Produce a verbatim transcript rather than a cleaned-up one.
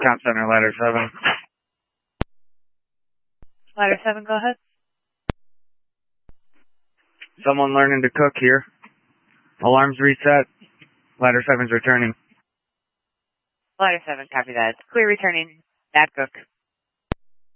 Comp Center, ladder seven. Ladder seven, go ahead. Someone learning to cook here. Alarms reset. Ladder seven's returning. Ladder seven, copy that. Clear returning. Bad cook.